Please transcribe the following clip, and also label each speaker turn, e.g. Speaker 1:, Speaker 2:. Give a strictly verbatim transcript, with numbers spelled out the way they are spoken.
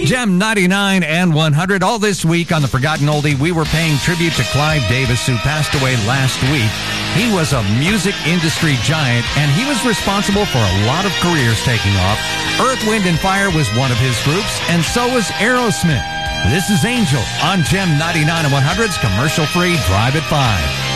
Speaker 1: Gem ninety-nine and one hundred. All this week on The Forgotten Oldie, we were paying tribute to Clive Davis, who passed away last week. He was a music industry giant, and he was responsible for a lot of careers taking off. Earth, Wind and Fire was one of his groups, and so was Aerosmith. This is Angel on Gem ninety-nine and one hundred's commercial-free Drive at five.